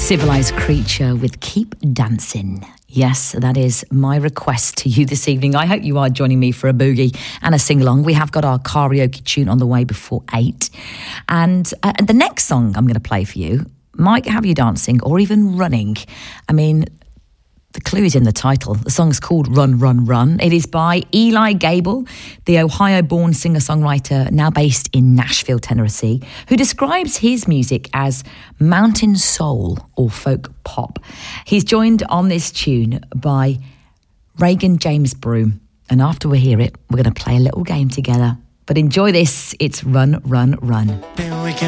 Civilized Creature with Keep Dancing. Yes, that is my request to you this evening. I hope you are joining me for a boogie and a sing-along. We have got our karaoke tune on the way before 8. And the next song I'm going to play for you might have you dancing or even running. I mean, the clue is in the title. The song's called Run, Run, Run. It is by Eli Gable, the Ohio-born singer-songwriter now based in Nashville, Tennessee, who describes his music as mountain soul or folk pop. He's joined on this tune by Reagan James Broom. And after we hear it, we're going to play a little game together. But enjoy this. It's Run, Run, Run.